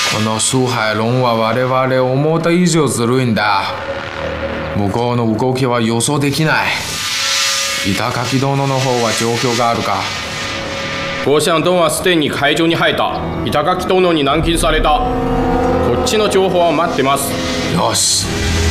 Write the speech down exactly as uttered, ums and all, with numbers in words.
このスハイロンは我々思った以上ずるいんだ。向こうの動きは予想できない。板垣殿の方は状況があるか。 ゴシャンドンはすでに会場に入った。板垣殿に軟禁された。こっちの情報は待ってます。 よし、